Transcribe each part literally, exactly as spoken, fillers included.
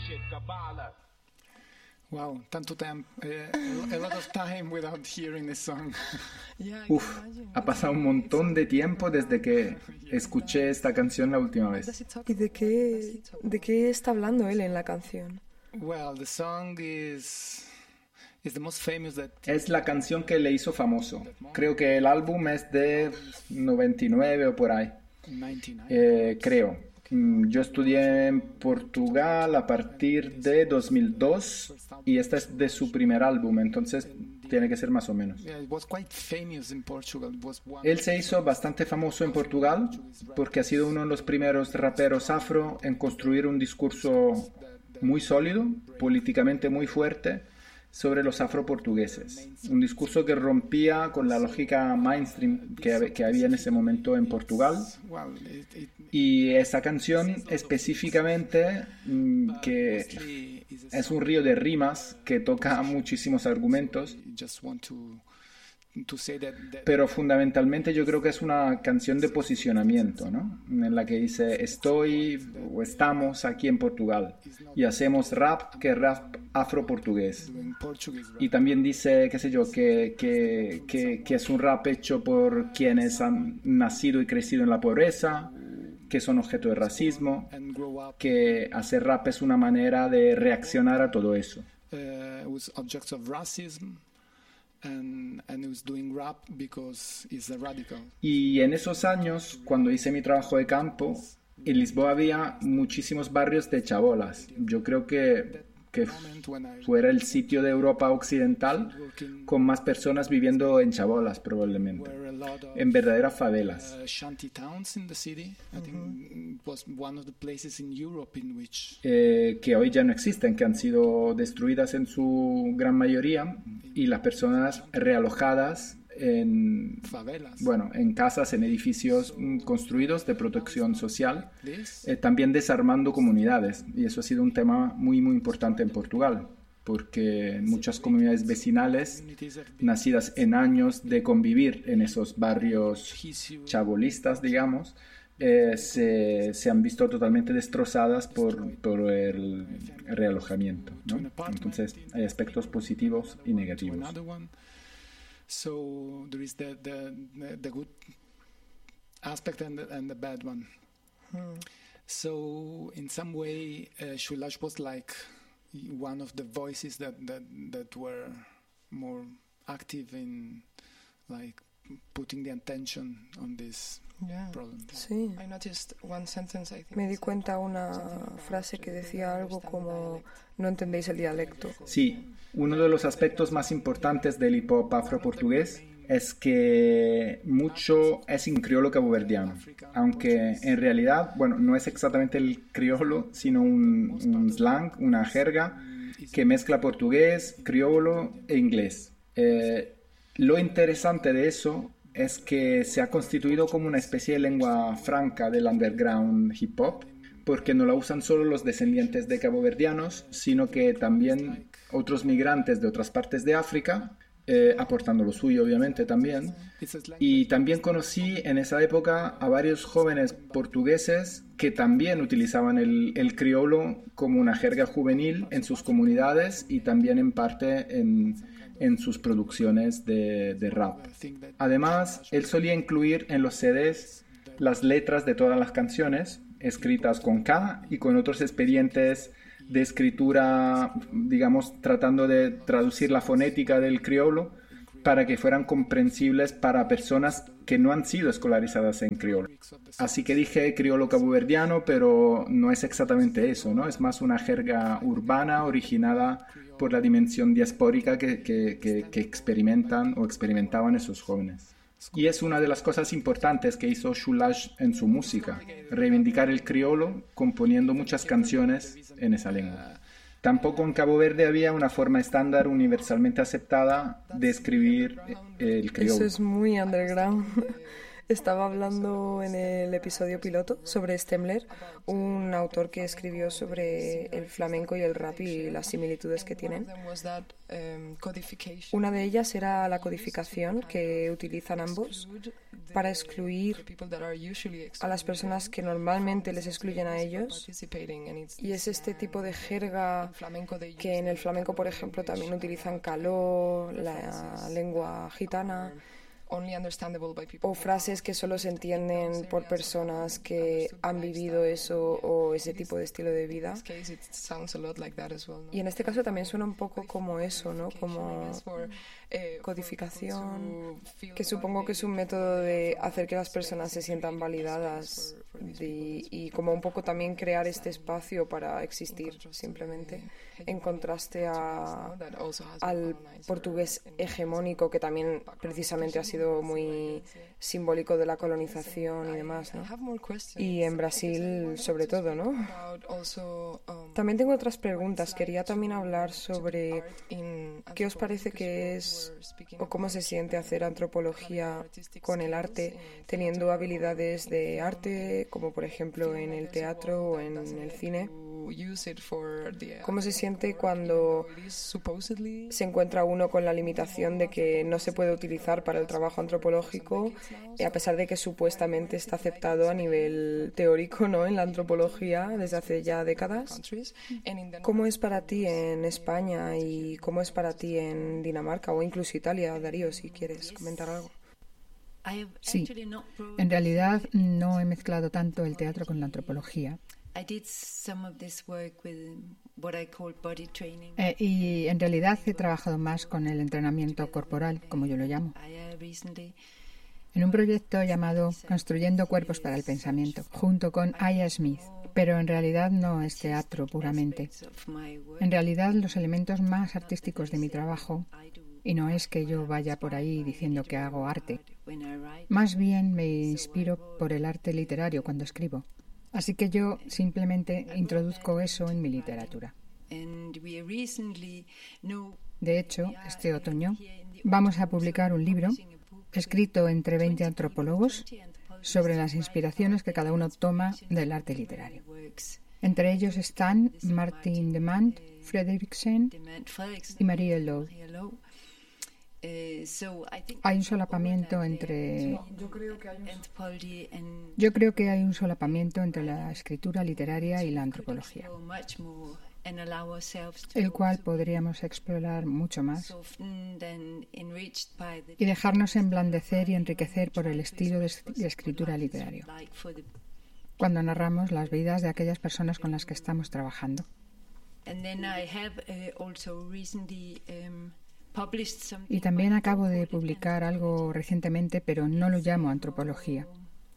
Wow, tanto tiempo, uh, a lot of time without hearing this song. Uf, ha pasado un montón de tiempo desde que escuché esta canción la última vez. ¿Y de qué, de qué está hablando él en la canción? Well, the song is, is the most famous that... Es la canción que le hizo famoso. Creo que el álbum es de noventa y nueve o por ahí. Eh, creo. Yo estudié en Portugal a partir de dos mil dos y este es de su primer álbum, entonces tiene que ser más o menos. Él se hizo bastante famoso en Portugal porque ha sido uno de los primeros raperos afro en construir un discurso muy sólido, políticamente muy fuerte, sobre los afroportugueses. Un discurso que rompía con la lógica mainstream que, que había en ese momento en Portugal. Y esa canción específicamente, que es un río de rimas que toca muchísimos argumentos, pero fundamentalmente yo creo que es una canción de posicionamiento, ¿no? En la que dice estoy o estamos aquí en Portugal y hacemos rap, que es rap afro-portugués. Y también dice, qué sé yo, que, que, que, que es un rap hecho por quienes han nacido y crecido en la pobreza, que son objeto de racismo, que hacer rap es una manera de reaccionar a todo eso. And, and he was doing rap because he's a radical. Y en esos años, cuando hice mi trabajo de campo, en Lisboa había muchísimos barrios de chabolas. Yo creo que, que fuera el sitio de Europa occidental con más personas viviendo en chabolas, probablemente, en verdaderas favelas. Eh, que hoy ya no existen, que han sido destruidas en su gran mayoría, y las personas realojadas en, bueno, en casas, en edificios construidos de protección social, eh, también desarmando comunidades. Y eso ha sido un tema muy, muy importante en Portugal, porque muchas comunidades vecinales, nacidas en años de convivir en esos barrios chabolistas, digamos, eh, se, se han visto totalmente destrozadas por, por el realojamiento, ¿no? Entonces hay aspectos positivos y negativos. So there is the the the good aspect and the, and the bad one. Hmm. So in some way, uh, Shulaj was like one of the voices that that that were more active in like putting the attention on this yeah. problem. Sí. I noticed one sentence, I think. Me di cuenta una frase que decía algo como no entendéis el dialecto. Sí. Uno de los aspectos más importantes del hip hop afro-portugués es que mucho es en criollo caboverdiano, aunque en realidad, bueno, no es exactamente el criollo, sino un, un slang, una jerga que mezcla portugués, criollo e inglés. Eh, lo interesante de eso es que se ha constituido como una especie de lengua franca del underground hip hop, porque no la usan solo los descendientes de caboverdianos, sino que también otros migrantes de otras partes de África, eh, aportando lo suyo obviamente también. Y también conocí en esa época a varios jóvenes portugueses que también utilizaban el, el criollo como una jerga juvenil en sus comunidades y también en parte en, en sus producciones de, de rap. Además, él solía incluir en los C Ds las letras de todas las canciones, escritas con K y con otros expedientes de escritura, digamos, tratando de traducir la fonética del criollo para que fueran comprensibles para personas que no han sido escolarizadas en criollo. Así que dije criollo caboverdiano, pero no es exactamente eso, ¿no? Es más una jerga urbana originada por la dimensión diaspórica que, que, que, que experimentan o experimentaban esos jóvenes. Y es una de las cosas importantes que hizo Shulaj en su música, reivindicar el criollo componiendo muchas canciones en esa lengua. Tampoco en Cabo Verde había una forma estándar universalmente aceptada de escribir el criollo. Eso es muy underground. Estaba hablando en el episodio piloto sobre Stemmler, un autor que escribió sobre el flamenco y el rap y las similitudes que tienen. Una de ellas era la codificación que utilizan ambos para excluir a las personas que normalmente les excluyen a ellos. Y es este tipo de jerga que en el flamenco, por ejemplo, también utilizan caló, la lengua gitana, o frases que solo se entienden por personas que han vivido eso o ese tipo de estilo de vida. Y en este caso también suena un poco como eso, ¿no? Como codificación, que supongo que es un método de hacer que las personas se sientan validadas de, y como un poco también crear este espacio para existir simplemente, en contraste a, al portugués hegemónico, que también precisamente ha sido muy simbólico de la colonización y demás, ¿no? Y en Brasil sobre todo, ¿no? También tengo otras preguntas. Quería también hablar sobre qué os parece que es o cómo se siente hacer antropología con el arte, teniendo habilidades de arte, como por ejemplo en el teatro o en el cine. ¿Cómo se siente cuando se encuentra uno con la limitación de que no se puede utilizar para el trabajo antropológico, a pesar de que supuestamente está aceptado a nivel teórico, ¿no?, en la antropología desde hace ya décadas? ¿Cómo es para ti en España y cómo es para ti en Dinamarca o incluso Italia? Darío, si quieres comentar algo. Sí, en realidad no he mezclado tanto el teatro con la antropología. Eh, y en realidad he trabajado más con el entrenamiento corporal, como yo lo llamo, en un proyecto llamado Construyendo Cuerpos para el Pensamiento, junto con Aya Smith, pero en realidad no es teatro puramente. En realidad los elementos más artísticos de mi trabajo, y no es que yo vaya por ahí diciendo que hago arte, más bien me inspiro por el arte literario cuando escribo. Así que yo simplemente introduzco eso en mi literatura. De hecho, este otoño vamos a publicar un libro escrito entre veinte antropólogos sobre las inspiraciones que cada uno toma del arte literario. Entre ellos están Martin Demand Frederiksen y Marie Lowe. Hay un solapamiento entre... Yo creo que hay un solapamiento entre la escritura literaria y la antropología, el cual podríamos explorar mucho más y dejarnos emblandecer y enriquecer por el estilo de escritura literario, cuando narramos las vidas de aquellas personas con las que estamos trabajando. Y también acabo de publicar algo recientemente, pero no lo llamo antropología.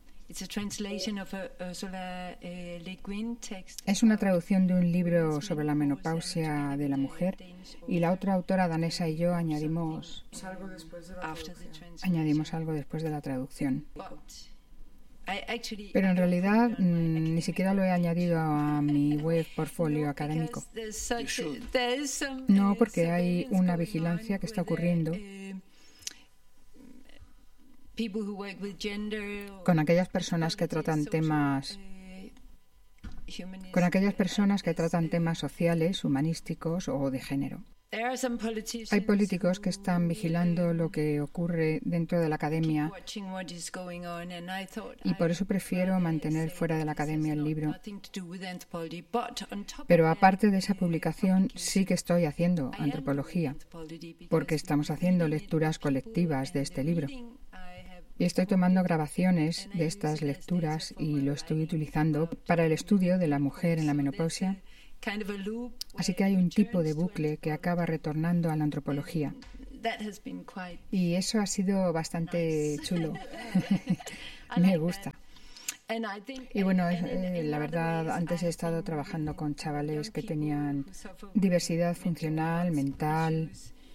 Es una traducción de un libro sobre la menopausia de la mujer, y la otra autora danesa y yo añadimos, añadimos algo después de la traducción. Pero en realidad mmm, ni siquiera lo he añadido a mi web portfolio académico. No, porque hay una vigilancia que está ocurriendo con aquellas personas que tratan temas con aquellas personas que tratan temas sociales, humanísticos o de género. Hay políticos que están vigilando lo que ocurre dentro de la academia y por eso prefiero mantener fuera de la academia el libro. Pero aparte de esa publicación sí que estoy haciendo antropología, porque estamos haciendo lecturas colectivas de este libro. Y estoy tomando grabaciones de estas lecturas y lo estoy utilizando para el estudio de la mujer en la menopausia. Así que hay un tipo de bucle que acaba retornando a la antropología. Y eso ha sido bastante chulo. Me gusta. Y bueno, eh, la verdad, antes he estado trabajando con chavales que tenían diversidad funcional, mental.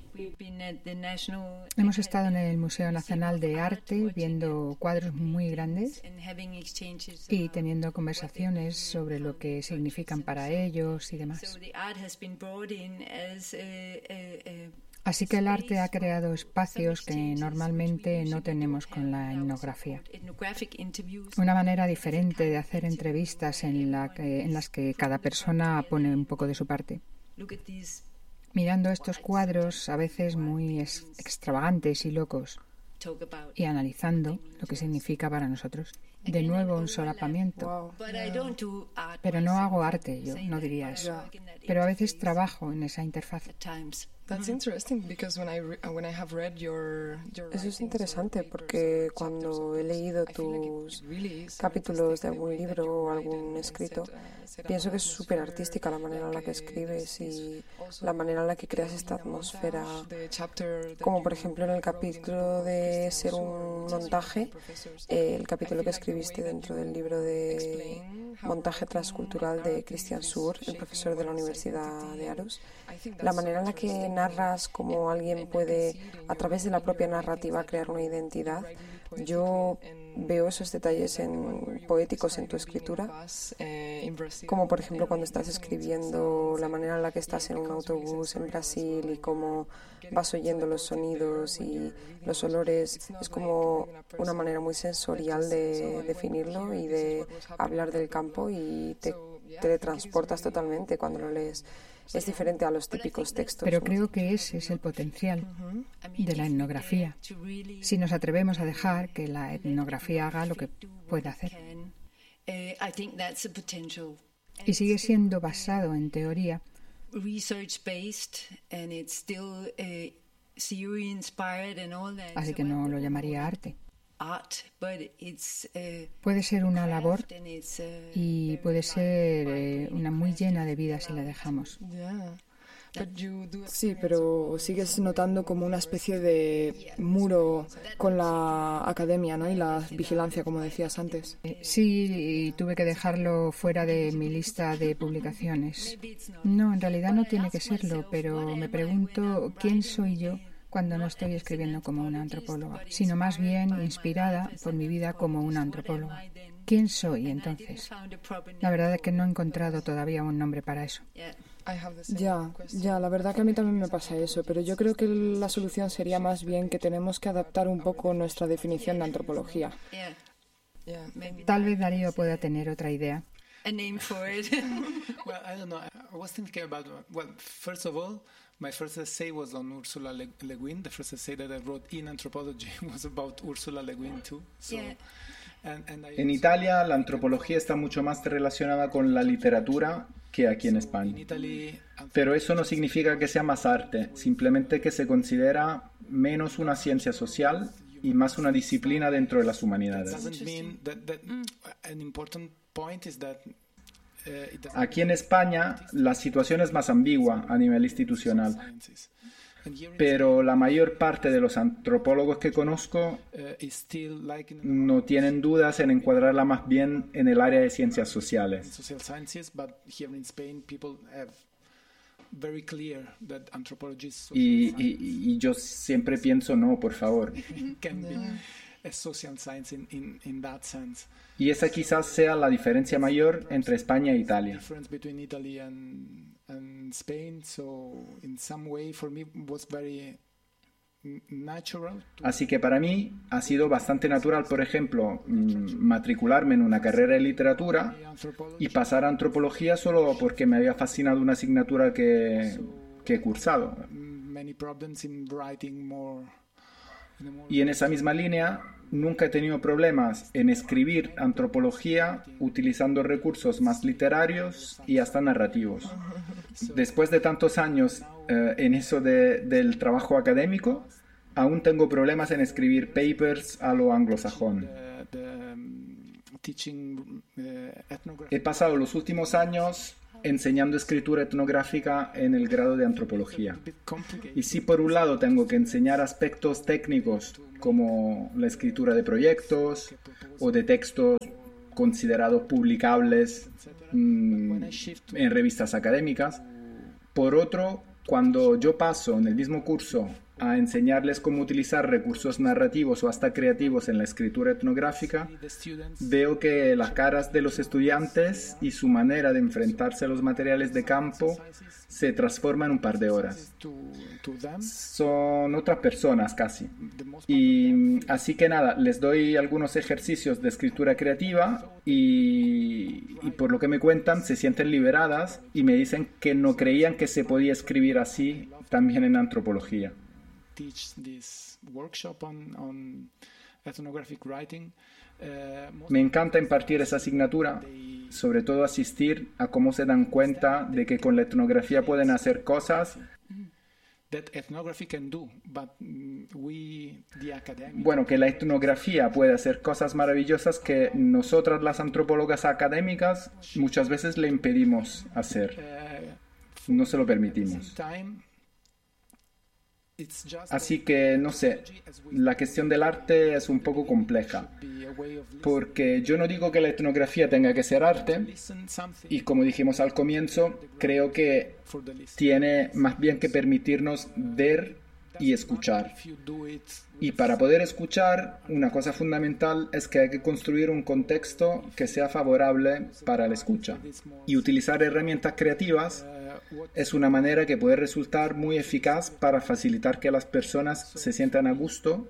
Hemos estado en el Museo Nacional de Arte viendo cuadros muy grandes y teniendo conversaciones sobre lo que significan para ellos y demás. Así que el arte ha creado espacios que normalmente no tenemos con la etnografía. Una manera diferente de hacer entrevistas en, la que, en las que cada persona pone un poco de su parte. Mirando estos cuadros, a veces muy ex- extravagantes y locos, y analizando lo que significa para nosotros. De nuevo un solapamiento. Wow. Pero no hago arte, yo no diría eso. Pero a veces trabajo en esa interfaz. That's interesting because when I re- uh, when I have read your, your Eso es interesante porque cuando he leído tus capítulos de algún libro o algún escrito, pienso que es súper artística la manera en la que escribes y la manera en la que creas esta atmósfera. Como por ejemplo en el capítulo de ser un montaje, eh, el capítulo que escribiste dentro del libro de montaje transcultural de Christian Suhr, el profesor de la Universidad de Aarhus. La manera en la que narras cómo alguien puede, a través de la propia narrativa, crear una identidad. Yo veo esos detalles en, poéticos en tu escritura, como por ejemplo cuando estás escribiendo la manera en la que estás en un autobús en Brasil y cómo vas oyendo los sonidos y los olores. Es como una manera muy sensorial de definirlo y de hablar del campo y te teletransportas totalmente cuando lo lees. Es diferente a los típicos textos. Pero creo que ese es el potencial de la etnografía, si nos atrevemos a dejar que la etnografía haga lo que pueda hacer. Y sigue siendo basado en teoría, así que no lo llamaría arte. Puede ser una labor y puede ser eh, una muy llena de vida si la dejamos. Sí, pero sigues notando como una especie de muro con la academia, ¿no? Y la vigilancia, como decías antes. Eh, sí, y tuve que dejarlo fuera de mi lista de publicaciones. No, en realidad no tiene que serlo, pero me pregunto quién soy yo cuando no estoy escribiendo como una antropóloga, sino más bien inspirada por mi vida como una antropóloga. ¿Quién soy entonces? La verdad es que no he encontrado todavía un nombre para eso. Ya, ya, la verdad que a mí también me pasa eso, pero yo creo que la solución sería más bien que tenemos que adaptar un poco nuestra definición de antropología. Tal vez Darío pueda tener otra idea. A name for it. Well, I don't know. I was thinking about, well, first of all, my first essay was on Ursula Le, Le Guin. The first essay that I wrote in anthropology was about Ursula Le Guin too. So, yeah. and, and I en Italia la antropología está mucho más relacionada con la literatura que aquí en España. Pero eso no significa que sea más arte, simplemente que se considera menos una ciencia social y más una disciplina dentro de las humanidades. Aquí en España la situación es más ambigua a nivel institucional, pero la mayor parte de los antropólogos que conozco no tienen dudas en encuadrarla más bien en el área de ciencias sociales. Y, y, y yo siempre pienso, no, por favor. Y esa quizás sea la diferencia mayor entre España e Italia. Así que para mí ha sido bastante natural, por ejemplo, matricularme en una carrera de literatura y pasar a antropología solo porque me había fascinado una asignatura que, que he cursado. Y en esa misma línea, nunca he tenido problemas en escribir antropología utilizando recursos más literarios y hasta narrativos. Después de tantos años eh, en eso de, del trabajo académico, aún tengo problemas en escribir papers a lo anglosajón. He pasado los últimos años enseñando escritura etnográfica en el grado de antropología. Y si por un lado tengo que enseñar aspectos técnicos como la escritura de proyectos o de textos considerados publicables mmm, en revistas académicas, por otro, cuando yo paso en el mismo curso a enseñarles cómo utilizar recursos narrativos o hasta creativos en la escritura etnográfica, veo que las caras de los estudiantes y su manera de enfrentarse a los materiales de campo se transforman en un par de horas. Son otras personas casi. Y así que nada, les doy algunos ejercicios de escritura creativa y, y por lo que me cuentan se sienten liberadas y me dicen que no creían que se podía escribir así también en antropología. Me encanta impartir esa asignatura, sobre todo asistir a cómo se dan cuenta de que con la etnografía pueden hacer cosas. Bueno, que la etnografía puede hacer cosas maravillosas que nosotras las antropólogas académicas muchas veces le impedimos hacer. No se lo permitimos. Así que, no sé, la cuestión del arte es un poco compleja, porque yo no digo que la etnografía tenga que ser arte, y como dijimos al comienzo, creo que tiene más bien que permitirnos ver y escuchar. Y para poder escuchar, una cosa fundamental es que hay que construir un contexto que sea favorable para la escucha. Y utilizar herramientas creativas es una manera que puede resultar muy eficaz para facilitar que las personas se sientan a gusto,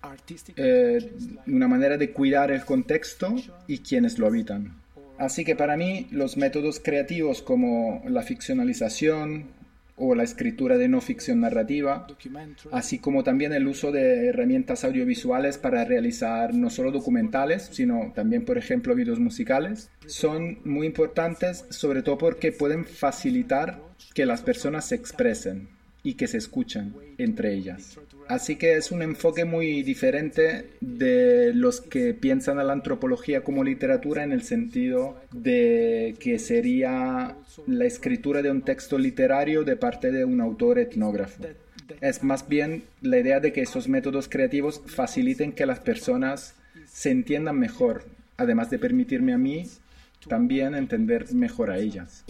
eh, una manera de cuidar el contexto y quienes lo habitan. Así que para mí los métodos creativos como la ficcionalización o la escritura de no ficción narrativa, así como también el uso de herramientas audiovisuales para realizar no solo documentales, sino también, por ejemplo, vídeos musicales, son muy importantes, sobre todo porque pueden facilitar que las personas se expresen y que se escuchen entre ellas. Así que es un enfoque muy diferente de los que piensan a la antropología como literatura, en el sentido de que sería la escritura de un texto literario de parte de un autor etnógrafo. Es más bien la idea de que esos métodos creativos faciliten que las personas se entiendan mejor, además de permitirme a mí también entender mejor a ellas.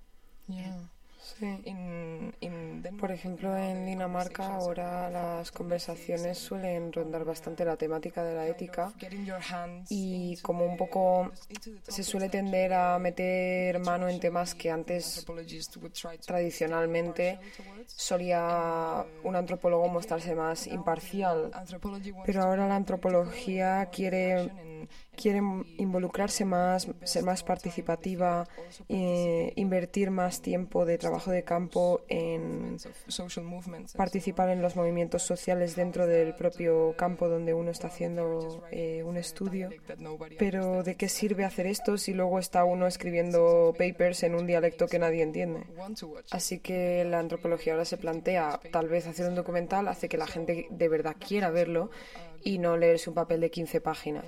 Sí. Por ejemplo, en Dinamarca ahora las conversaciones suelen rondar bastante la temática de la ética y como un poco se suele tender a meter mano en temas que antes tradicionalmente solía un antropólogo mostrarse más imparcial, pero ahora la antropología quiere quiere involucrarse más, ser más participativa, eh, invertir más tiempo de trabajo de campo en participar en los movimientos sociales dentro del propio campo donde uno está haciendo eh, un estudio. Pero ¿de qué sirve hacer esto si luego está uno escribiendo papers en un dialecto que nadie entiende? Así que la antropología ahora se plantea tal vez hacer un documental, hace que la gente de verdad quiera verlo y no leerse un papel de quince páginas.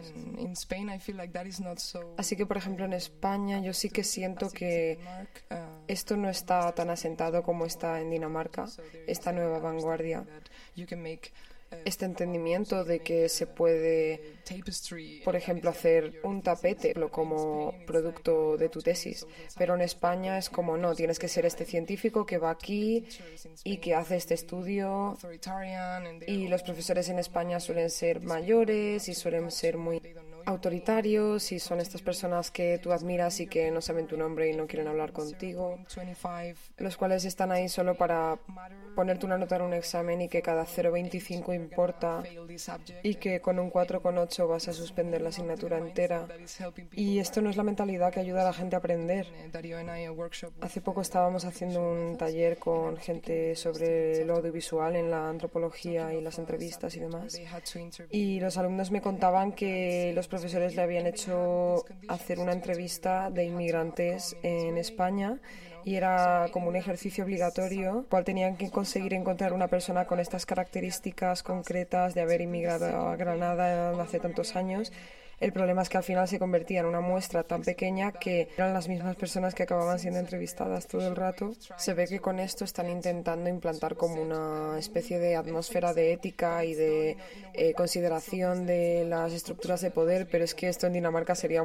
Así que, por ejemplo, en España yo sí que siento que esto no está tan asentado como está en Dinamarca, esta nueva vanguardia. Este entendimiento de que se puede, por ejemplo, hacer un tapete como producto de tu tesis, pero en España es como no, tienes que ser este científico que va aquí y que hace este estudio, y los profesores en España suelen ser mayores y suelen ser muy autoritarios y son estas personas que tú admiras y que no saben tu nombre y no quieren hablar contigo, los cuales están ahí solo para ponerte una nota en un examen y que cada cero coma veinticinco importa y que con un cuatro coma ocho vas a suspender la asignatura entera. Y esto no es la mentalidad que ayuda a la gente a aprender. Hace poco estábamos haciendo un taller con gente sobre lo audiovisual en la antropología y las entrevistas y demás, y los alumnos me contaban que los profesores le habían hecho hacer una entrevista de inmigrantes en España y era como un ejercicio obligatorio, cual tenían que conseguir encontrar una persona con estas características concretas de haber inmigrado a Granada hace tantos años. El problema es que al final se convertía en una muestra tan pequeña que eran las mismas personas que acababan siendo entrevistadas todo el rato. Se ve que con esto están intentando implantar como una especie de atmósfera de ética y de eh, consideración de las estructuras de poder, pero es que esto en Dinamarca sería